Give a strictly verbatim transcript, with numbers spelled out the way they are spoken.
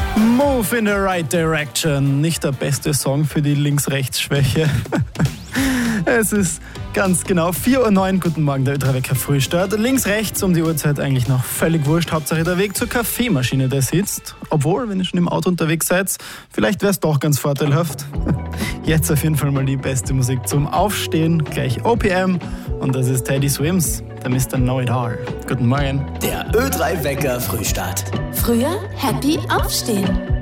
Move in the right direction. Nicht der beste Song für die Links-Rechts-Schwäche. Es ist ganz genau vier Uhr neun. Guten Morgen, der Ö drei Wecker Frühstart. Links, rechts um die Uhrzeit eigentlich noch völlig wurscht. Hauptsache der Weg zur Kaffeemaschine, der sitzt. Obwohl, wenn ihr schon im Auto unterwegs seid, vielleicht wäre es doch ganz vorteilhaft. Jetzt auf jeden Fall mal die beste Musik zum Aufstehen. Gleich O P M. Und das ist Teddy Swims, der Mister Know It All. Guten Morgen. Der Ö drei Wecker Frühstart. Früher happy aufstehen.